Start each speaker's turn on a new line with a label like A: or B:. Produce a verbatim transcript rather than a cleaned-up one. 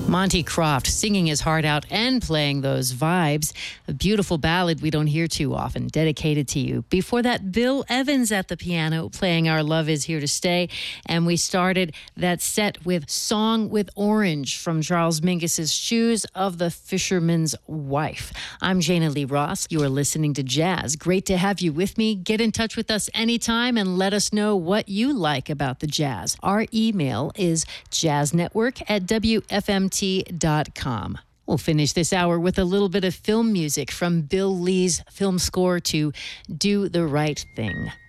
A: Monty Croft singing his heart out and playing those vibes. A beautiful ballad we don't hear too often, dedicated to you. Before that, Bill Evans at the piano playing Our Love Is Here to Stay. And we started that set with Song with Orange from Charles Mingus's Shoes of the Fisherman's Wife. I'm Jana Lee Ross. You are listening to Jazz. Great to have you with me. Get in touch with us anytime and let us know what you like about the jazz. Our email is jazznetwork at W F M T dot com. We'll finish this hour with a little bit of film music from Bill Lee's film score to Do the Right Thing.